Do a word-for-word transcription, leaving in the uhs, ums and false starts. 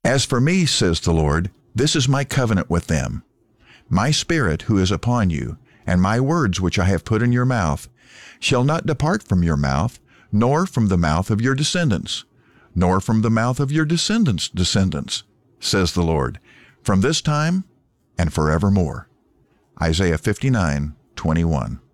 As for me, says the Lord, this is my covenant with them. My Spirit who is upon you, and my words which I have put in your mouth, shall not depart from your mouth, nor from the mouth of your descendants, nor from the mouth of your descendants' descendants, says the Lord, from this time and forevermore. Isaiah fifty-nine, twenty-one.